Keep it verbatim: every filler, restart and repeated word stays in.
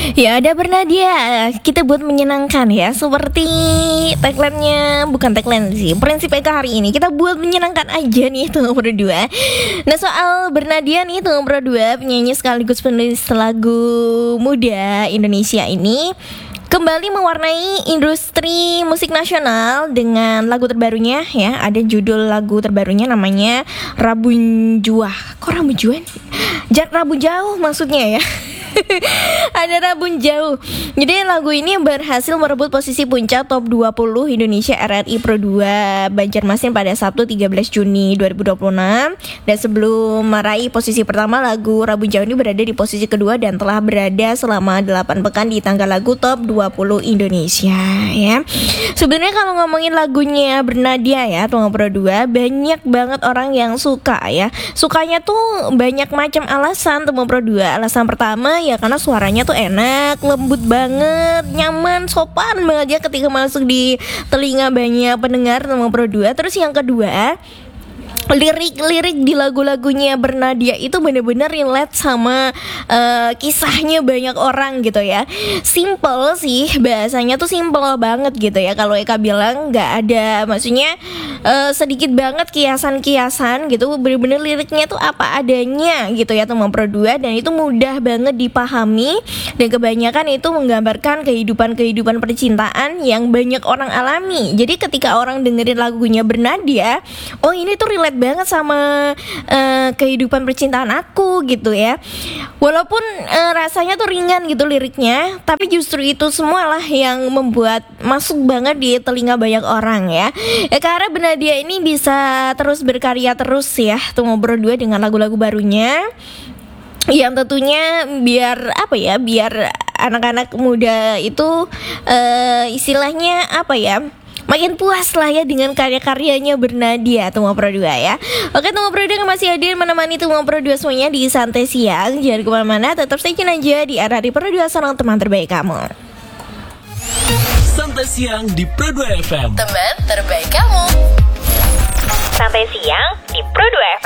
Ya ada Bernadia, kita buat menyenangkan ya. Seperti tagline-nya, bukan tagline sih, prinsip Eka hari ini, kita buat menyenangkan aja nih Tunggu Berdua. Nah soal Bernadia nih Tunggu Berdua, penyanyi sekaligus penulis lagu muda Indonesia ini kembali mewarnai industri musik nasional dengan lagu terbarunya ya. Ada judul lagu terbarunya namanya Rabun Juah. Kok Rabun Juah? Jak Rabun Jauh maksudnya ya. Ada Rabun Jauh. Jadi lagu ini berhasil merebut posisi puncak top dua puluh Indonesia R R I Pro dua Banjarmasin pada Sabtu tiga belas Juni dua ribu dua puluh enam. Dan sebelum meraih posisi pertama, lagu Rabun Jauh ini berada di posisi kedua dan telah berada selama delapan pekan di tangga lagu top dua puluh Indonesia ya. Sebenarnya kalau ngomongin lagunya Bernadia ya Tunggu Pro dua, banyak banget orang yang suka ya. Sukanya tuh banyak macam alasan Tunggu Pro dua. Alasan pertama ya karena suaranya tuh enak, lembut banget, nyaman, sopan banget ya ketika masuk di telinga banyak pendengar Tunggu Pro dua. Terus yang kedua, lirik-lirik di lagu-lagunya Bernadia itu benar-benar relate sama uh, kisahnya banyak orang gitu ya. Simple sih, bahasanya tuh simple banget gitu ya. Kalau Eka bilang nggak ada, maksudnya uh, sedikit banget kiasan-kiasan gitu. Benar-benar liriknya tuh apa adanya gitu ya Tunggu Pro dua, dan itu mudah banget dipahami dan kebanyakan itu menggambarkan kehidupan-kehidupan percintaan yang banyak orang alami. Jadi ketika orang dengerin lagunya Bernadia, oh ini tuh relate banget sama uh, kehidupan percintaan aku gitu ya. Walaupun uh, rasanya tuh ringan gitu liriknya, tapi justru itu semualah yang membuat masuk banget di telinga banyak orang ya. Ya karena Bernadia ini bisa terus berkarya terus ya Tunggu Pro dua dengan lagu-lagu barunya, yang tentunya biar apa ya, biar anak-anak muda itu uh, istilahnya apa ya, makin puas lah ya dengan karya-karyanya Bernadia Tunggu Pro dua ya. Oke, Tunggu Pro dua masih hadir menemani Tunggu Pro dua semuanya di Santai Siang. Jangan kemana-mana, tetap stay tune aja di R R I Pro dua, seorang teman terbaik kamu. Santai Siang di Pro dua F M, teman terbaik kamu. Santai Siang di Pro dua F M.